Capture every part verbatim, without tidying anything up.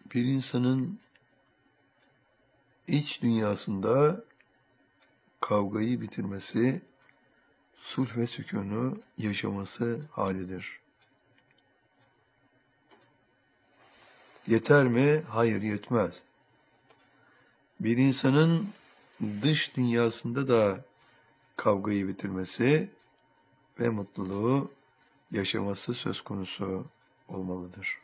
Bir insanın iç dünyasında kavgayı bitirmesi, sulh ve sükûnu yaşaması halidir. Yeter mi? Hayır, yetmez. Bir insanın dış dünyasında da kavgayı bitirmesi ve mutluluğu yaşaması söz konusu olmalıdır.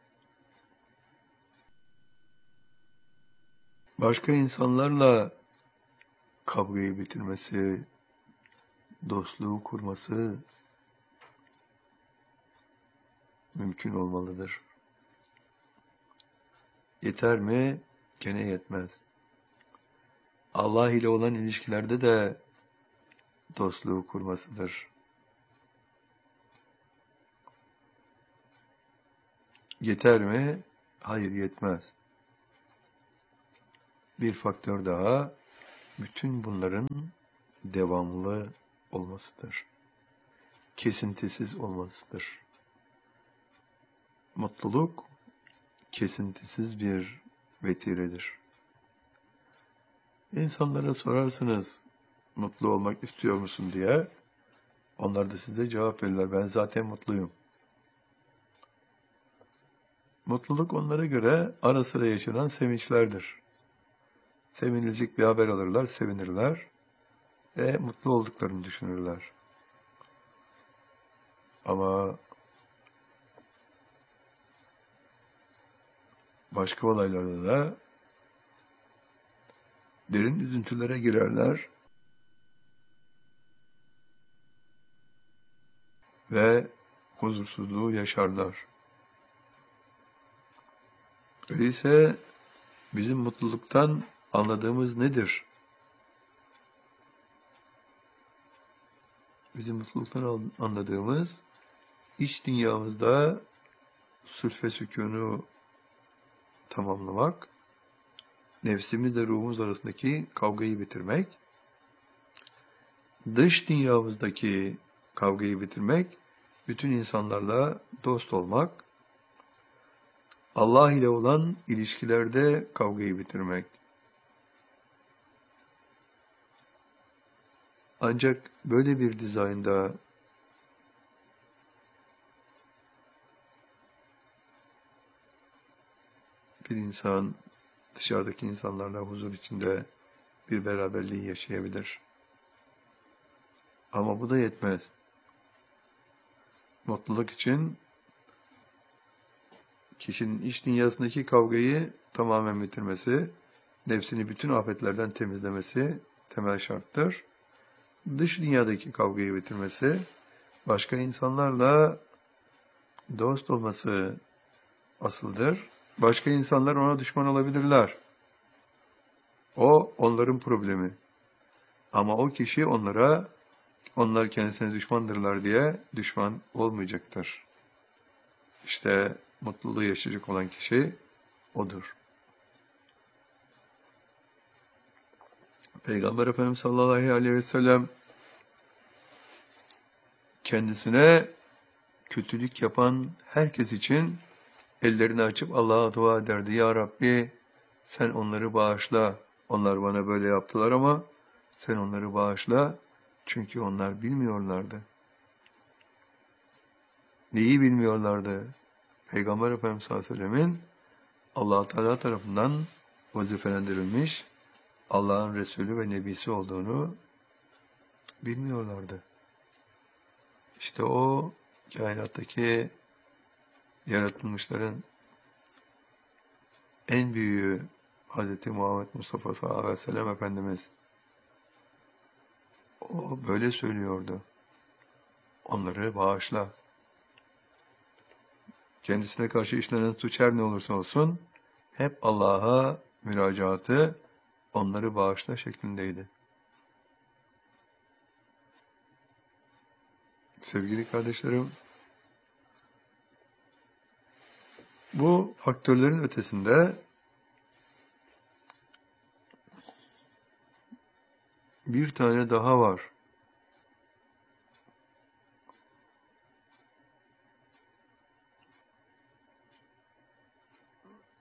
Başka insanlarla kavgayı bitirmesi, dostluğu kurması mümkün olmalıdır. Yeter mi? Gene yetmez. Allah ile olan ilişkilerde de dostluğu kurmasıdır. Yeter mi? Hayır, yetmez. Bir faktör daha, bütün bunların devamlı olmasıdır. Kesintisiz olmasıdır. Mutluluk kesintisiz bir vetiredir. İnsanlara sorarsınız, mutlu olmak istiyor musun diye, onlar da size cevap verirler, ben zaten mutluyum. Mutluluk onlara göre ara sıra yaşanan sevinçlerdir. Sevinilecek bir haber alırlar, sevinirler ve mutlu olduklarını düşünürler. Ama başka olaylarda da derin üzüntülere girerler ve huzursuzluğu yaşarlar. Öyleyse bizim mutluluktan anladığımız nedir? Bizim mutluluktan anladığımız, iç dünyamızda sulh ve sükûnu tamamlamak, nefsimizle ruhumuz arasındaki kavgayı bitirmek, dış dünyamızdaki kavgayı bitirmek, bütün insanlarla dost olmak, Allah ile olan ilişkilerde kavgayı bitirmek. Ancak böyle bir dizaynda bir insan dışarıdaki insanlarla huzur içinde bir beraberliği yaşayabilir. Ama bu da yetmez. Mutluluk için kişinin iç dünyasındaki kavgayı tamamen bitirmesi, nefsini bütün afetlerden temizlemesi temel şarttır. Dış dünyadaki kavgayı bitirmesi, başka insanlarla dost olması asıldır. Başka insanlar ona düşman olabilirler. O onların problemi. Ama o kişi onlara, onlar kendisine düşmandırlar diye düşman olmayacaktır. İşte mutluluğu yaşayacak olan kişi odur. Peygamber Efendimiz sallallahu aleyhi ve sellem kendisine kötülük yapan herkes için ellerini açıp Allah'a dua ederdi. Ya Rabbi, sen onları bağışla. Onlar bana böyle yaptılar ama sen onları bağışla. Çünkü onlar bilmiyorlardı. Neyi bilmiyorlardı? Peygamber Efendimiz sallallahu aleyhi ve sellemin Allah Teala tarafından vazifelendirilmiş Allah'ın Resulü ve Nebisi olduğunu bilmiyorlardı. İşte o kainattaki yaratılmışların en büyüğü Hz. Muhammed Mustafa sallallahu aleyhi ve sellem Efendimiz. O böyle söylüyordu. Onları bağışla. Kendisine karşı işlenen suç her ne olursa olsun hep Allah'a müracaatı onları bağışla şeklindeydi. Sevgili kardeşlerim, bu faktörlerin ötesinde bir tane daha var.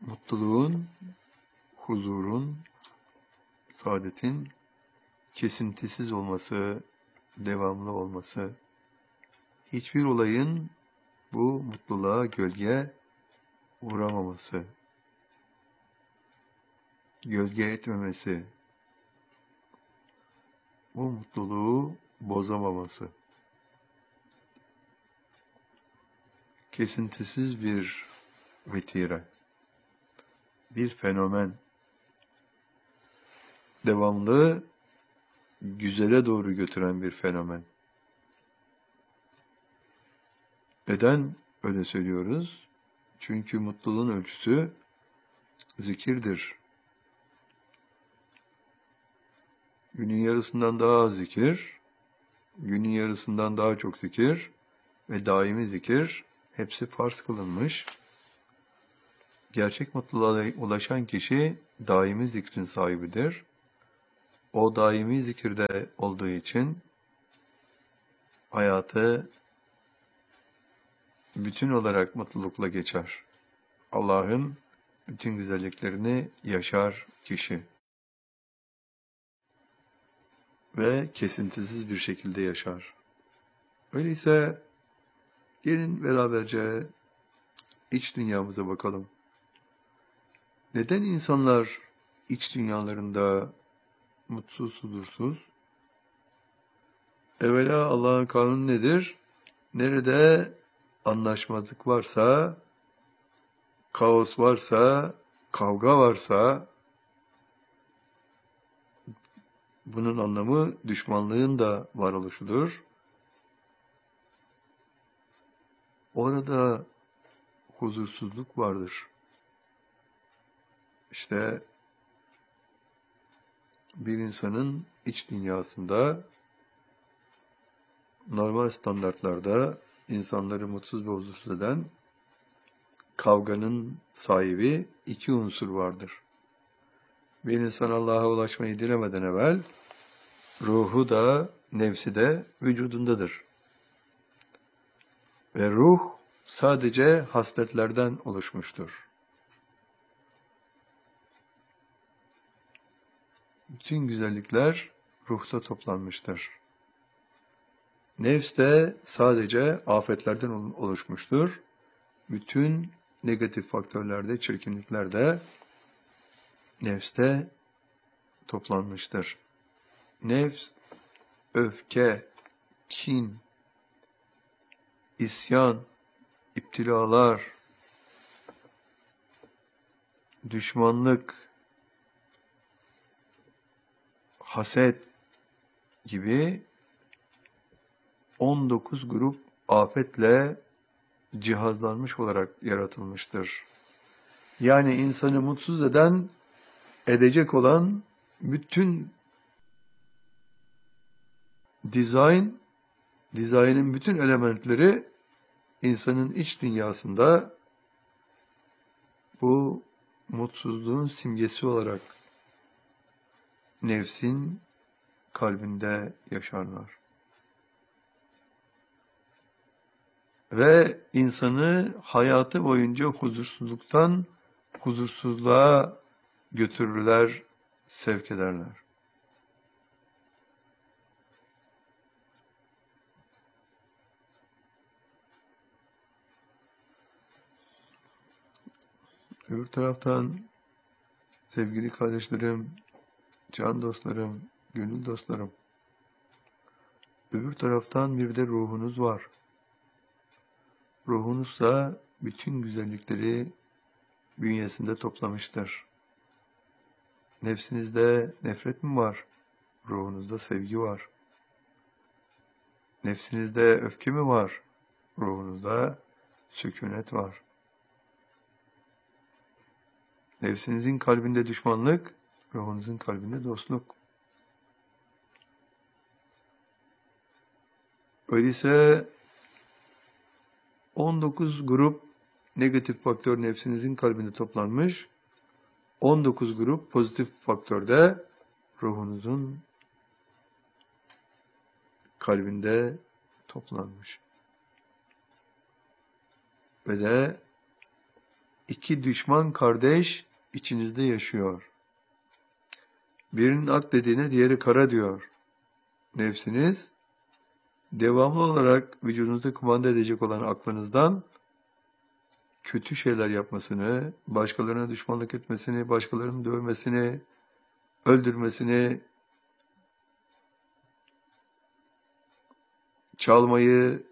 mutluluğun, huzurun, saadetin kesintisiz olması, devamlı olması, hiçbir olayın bu mutluluğa gölge uğramaması, gölge etmemesi, bu mutluluğu bozamaması, kesintisiz bir vetire, bir fenomen, devamlı güzele doğru götüren bir fenomen. Neden öyle söylüyoruz? Çünkü mutluluğun ölçüsü zikirdir. Günün yarısından daha az zikir, günün yarısından daha çok zikir ve daimi zikir hepsi farz kılınmış. Gerçek mutluluğa ulaşan kişi daimi zikrin sahibidir. O daimi zikirde olduğu için hayatı bütün olarak mutlulukla geçer. Allah'ın bütün güzelliklerini yaşar kişi. Ve kesintisiz bir şekilde yaşar. Öyleyse gelin beraberce iç dünyamıza bakalım. Neden insanlar iç dünyalarında mutsuz, huzursuz? Evvela Allah'ın kanunu nedir? Nerede anlaşmazlık varsa, kaos varsa, kavga varsa, bunun anlamı düşmanlığın da varoluşudur. Orada huzursuzluk vardır. İşte bir insanın iç dünyasında normal standartlarda insanları mutsuz ve huzursuz eden kavganın sahibi iki unsur vardır. Bir insan Allah'a ulaşmayı dilemeden evvel ruhu da nefsi de vücudundadır. Ve ruh sadece hasletlerden oluşmuştur. Bütün güzellikler ruhta toplanmıştır. Nefs de sadece afetlerden oluşmuştur. Bütün negatif faktörlerde, çirkinliklerde nefste toplanmıştır. Nefs, öfke, kin, isyan, iptilalar, düşmanlık, haset gibi on dokuz grup afetle cihazlanmış olarak yaratılmıştır. Yani insanı mutsuz eden, edecek olan bütün dizayn, dizaynın bütün elementleri insanın iç dünyasında bu mutsuzluğun simgesi olarak nefsin kalbinde yaşarlar. Ve insanı hayatı boyunca huzursuzluktan huzursuzluğa götürürler, sevk ederler. Öbür taraftan sevgili kardeşlerim, can dostlarım, gönül dostlarım, öbür taraftan bir de ruhunuz var. Ruhunuzsa bütün güzellikleri bünyesinde toplamıştır. Nefsinizde nefret mi var? Ruhunuzda sevgi var. Nefsinizde öfke mi var? Ruhunuzda sükunet var. Nefsinizin kalbinde düşmanlık, ruhunuzun kalbinde dostluk. Öyleyse on dokuz grup negatif faktör nefsinizin kalbinde toplanmış, on dokuz grup pozitif faktörde ruhunuzun kalbinde toplanmış. Ve de iki düşman kardeş içinizde yaşıyor. Birinin ak dediğine diğeri kara diyor. Nefsiniz, devamlı olarak vücudunuzu kumanda edecek olan aklınızdan kötü şeyler yapmasını, başkalarına düşmanlık etmesini, başkalarını dövmesini, öldürmesini, çalmayı,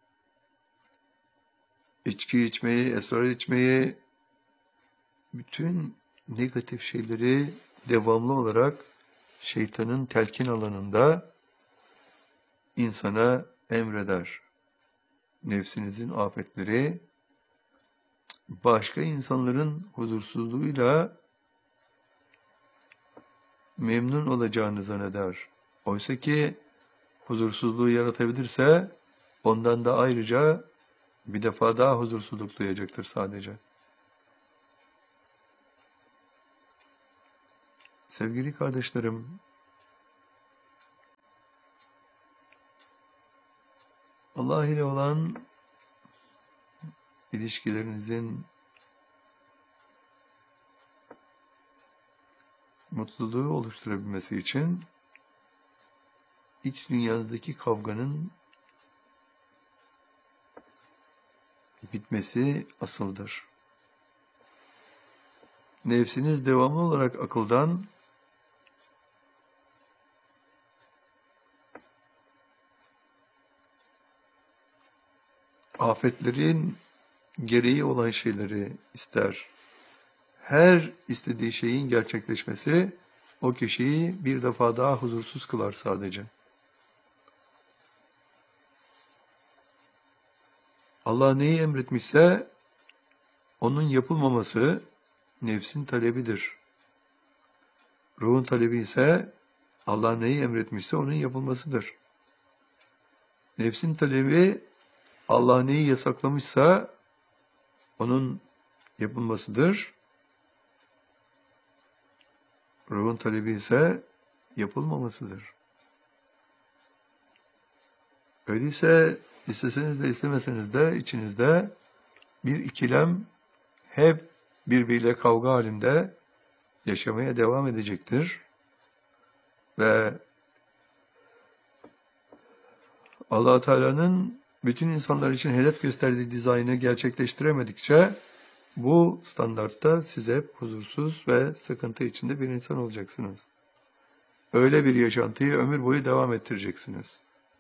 içki içmeyi, esrar içmeyi, bütün negatif şeyleri devamlı olarak şeytanın telkin alanında insana emreder. Nefsinizin afetleri, başka insanların huzursuzluğuyla memnun olacağını zanneder. Oysa ki huzursuzluğu yaratabilirse ondan da ayrıca bir defa daha huzursuzluk duyacaktır sadece. Sevgili kardeşlerim, Allah ile olan ilişkilerinizin mutluluğu oluşturabilmesi için iç dünyanızdaki kavganın bitmesi asıldır. Nefsiniz devamlı olarak akıldan afetlerin gereği olan şeyleri ister. Her istediği şeyin gerçekleşmesi o kişiyi bir defa daha huzursuz kılar sadece. Allah neyi emretmişse onun yapılmaması nefsin talebidir. Ruhun talebi ise Allah neyi emretmişse onun yapılmasıdır. Nefsin talebi Allah neyi yasaklamışsa onun yapılmasıdır. Ruhun talebi ise yapılmamasıdır. Öyleyse isteseniz de istemeseniz de içinizde bir ikilem hep birbiriyle kavga halinde yaşamaya devam edecektir. Ve Allah Teala'nın bütün insanlar için hedef gösterdiği dizaynı gerçekleştiremedikçe bu standartta siz hep huzursuz ve sıkıntı içinde bir insan olacaksınız. Öyle bir yaşantıyı ömür boyu devam ettireceksiniz.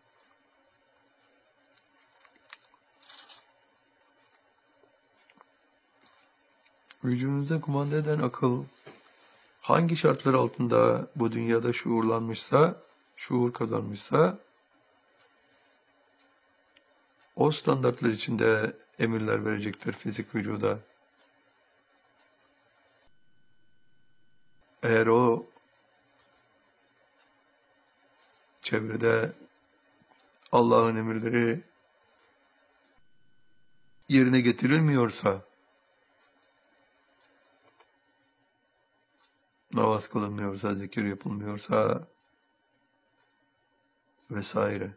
Vücudunuzda kumanda eden akıl hangi şartlar altında bu dünyada şuurlanmışsa, şuur kazanmışsa o standartlar içinde emirler verecektir fizik vücuda. Eğer o çevrede Allah'ın emirleri yerine getirilmiyorsa, namaz kılınmıyorsa, zikir yapılmıyorsa vesaire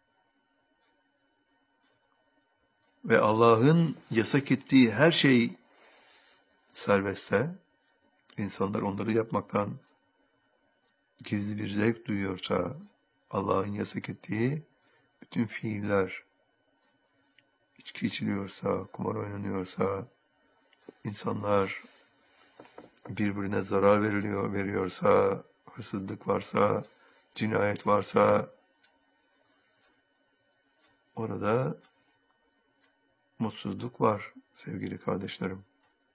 ve Allah'ın yasak ettiği her şey serbestse, insanlar onları yapmaktan gizli bir zevk duyuyorsa, Allah'ın yasak ettiği bütün fiiller, içki içiliyorsa, kumar oynanıyorsa, insanlar birbirine zarar veriliyor, veriyorsa, hırsızlık varsa, cinayet varsa, orada mutsuzluk var sevgili kardeşlerim.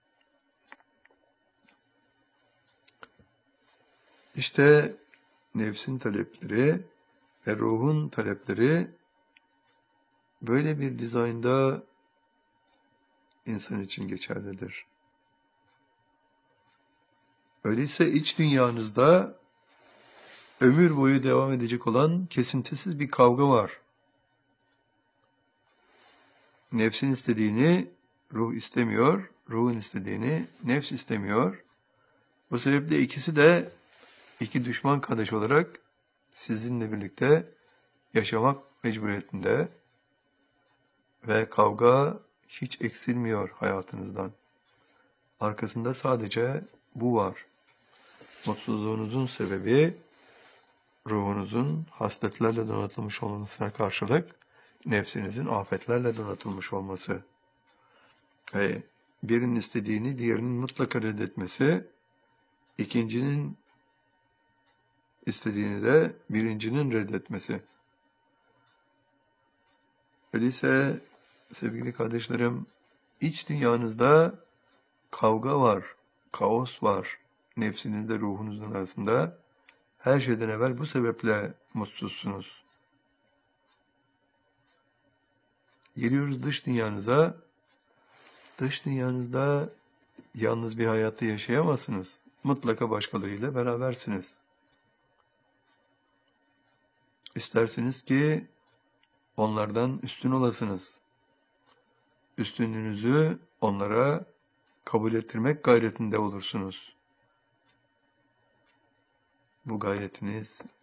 İşte nefsin talepleri ve ruhun talepleri böyle bir dizaynda insan için geçerlidir. Öyleyse iç dünyanızda ömür boyu devam edecek olan kesintisiz bir kavga var. Nefsin istediğini ruh istemiyor, ruhun istediğini nefs istemiyor. Bu sebeple ikisi de iki düşman kardeş olarak sizinle birlikte yaşamak mecburiyetinde ve kavga hiç eksilmiyor hayatınızdan. Arkasında sadece bu var. Mutsuzluğunuzun sebebi ruhunuzun hasletlerle donatılmış olmasına karşılık nefsinizin afetlerle donatılmış olması. E, birinin istediğini diğerinin mutlaka reddetmesi, ikincinin istediğini de birincinin reddetmesi. Öyleyse sevgili kardeşlerim, iç dünyanızda kavga var, kaos var. Nefsinizde, ruhunuzun arasında. Her şeyden evvel bu sebeple mutsuzsunuz. Geliyoruz dış dünyanıza. Dış dünyanızda yalnız bir hayatta yaşayamazsınız. Mutlaka başkalarıyla berabersiniz. İstersiniz ki onlardan üstün olasınız. Üstünlüğünüzü onlara kabul ettirmek gayretinde olursunuz. Bu gayretiniz